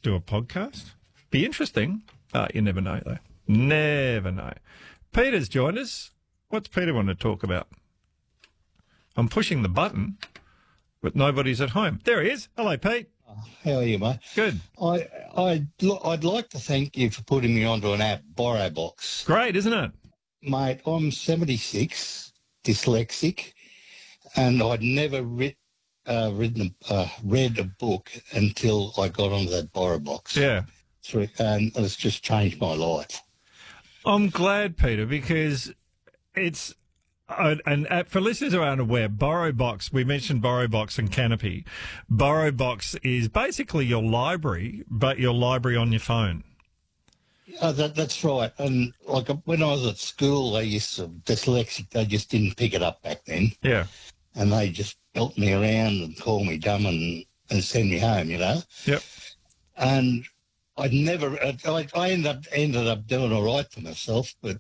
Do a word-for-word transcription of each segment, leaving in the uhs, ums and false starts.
do a podcast. Be interesting. Uh, you never know, though. Never know. Peter's joined us. What's Peter want to talk about? I'm pushing the button, but nobody's at home. There he is. Hello, Pete. How are you, mate? Good. I, I, look, I'd like to thank you for putting me onto an app, BorrowBox. Great, isn't it? Mate, I'm seventy-six, dyslexic, and I'd never read, uh, written, uh, read a book until I got onto that BorrowBox. Yeah. Through, and it's just changed my life. I'm glad, Peter, because it's... Uh, and uh, for listeners who aren't aware, BorrowBox, we mentioned BorrowBox and Canopy. BorrowBox is basically your library, but your library on your phone. Uh, that, that's right. And like when I was at school, they used to, dyslexic, they just didn't pick it up back then. Yeah. And they just belt me around and call me dumb and, and send me home, you know? Yep. And I'd never, I, I ended up, ended up doing all right for myself, but,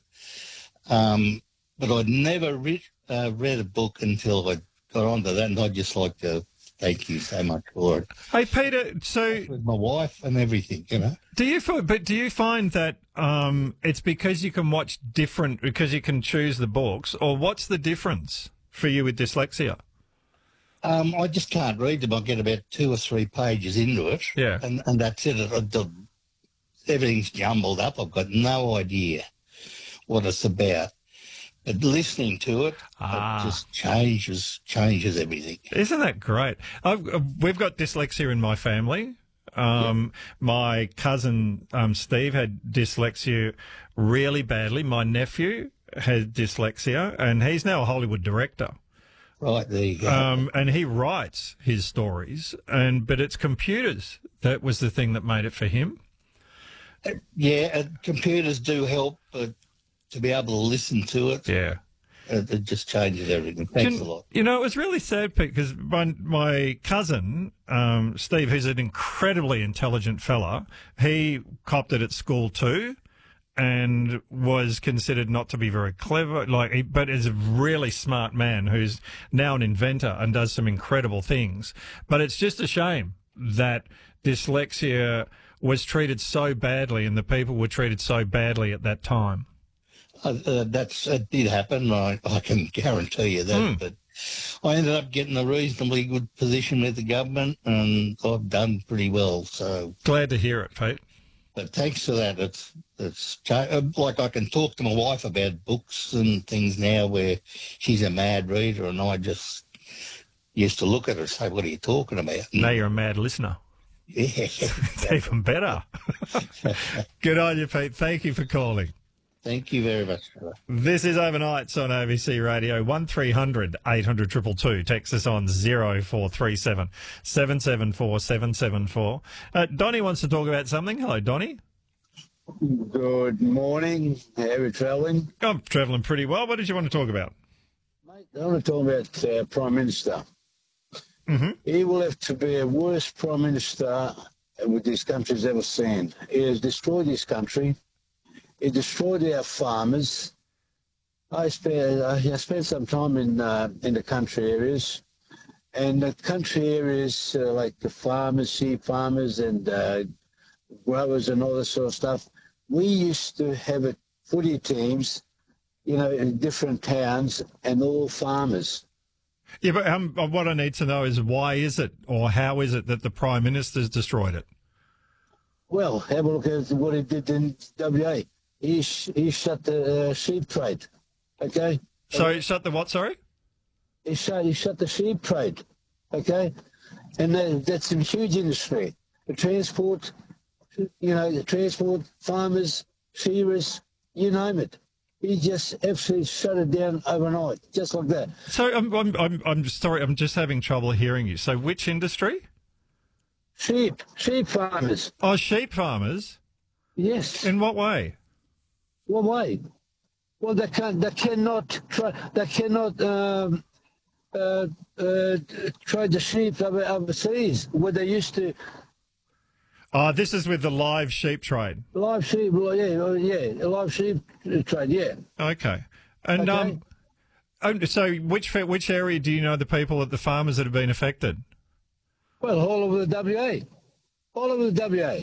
um, but I'd never read, uh, read a book until I got onto that, and I'd just like to thank you so much for it. Hey, Peter, so... With my wife and everything, you know. Do you find, but do you find that um, it's because you can watch different, because you can choose the books, or what's the difference for you with dyslexia? Um, I just can't read them. I get about two or three pages into it, Yeah. and, and that's it. I, I, everything's jumbled up. I've got no idea what it's about. But listening to it, Ah. it just changes changes everything. Isn't that great? I've, uh, we've got dyslexia in my family. Um, yeah. My cousin um, Steve had dyslexia really badly. My nephew had dyslexia, and he's now a Hollywood director. Right, there you go. Um, and he writes his stories, and but it's computers that was the thing that made it for him. Uh, yeah, uh, computers do help, but to be able to listen to it, yeah, it, it just changes everything. Thanks you, a lot. You know, it was really sad, Pete, because my, my cousin, um, Steve, who's an incredibly intelligent fella, he copped it at school too, and was considered not to be very clever, like, but is a really smart man who's now an inventor and does some incredible things. But it's just a shame that dyslexia was treated so badly, and the people were treated so badly at that time. Uh, uh, that's it did happen. I, I can guarantee you that. Mm. But I ended up getting a reasonably good position with the government, and I've done pretty well. So glad to hear it, Pete. But thanks to that, it's it's like I can talk to my wife about books and things now, where she's a mad reader, and I just used to look at her and say, "What are you talking about?" And now you're a mad listener. Yeah, it's even better. Good on you, Pete. Thank you for calling. Thank you very much. This is Overnights on A B C Radio. one three hundred eight hundred two two two. Text us on zero four three seven seven seven four seven seven four. Uh, Donnie wants to talk about something. Hello, Donnie. Good morning. How are you travelling? I'm travelling pretty well. What did you want to talk about? Mate, I want to talk about uh, Prime Minister. Mm-hmm. He will have to be a worst Prime Minister with this country's ever seen. He has destroyed this country. He destroyed our farmers. I spent I spent some time in uh, in the country areas, and the country areas uh, like the farmers, sheep farmers, and uh, growers and all that sort of stuff. We used to have a footy teams, you know, in different towns, and all farmers. Yeah, but um, what I need to know is why is it, or how is it that the Prime Minister's destroyed it? Well, have a look at what he did in W A. He, sh he shut the uh, sheep trade, okay? So he shut the what, sorry? He shut, he shut the sheep trade, okay? And that, that's a huge industry. The transport, you know, the transport, farmers, shearers, you name it. He just absolutely shut it down overnight, just like that. So I'm, I'm, I'm, I'm just sorry, I'm just having trouble hearing you. So which industry? Sheep, sheep farmers. Oh, sheep farmers? Yes. In what way? What way? Well, they can they cannot try they cannot um, uh, uh, trade the sheep over, overseas where they used to. Oh, this is with the live sheep trade. Live sheep, well, yeah, well, yeah, live sheep trade, yeah. Okay, and okay. um, so which which area do you know the people at the farmers that have been affected? Well, all over the W A, all over the W A.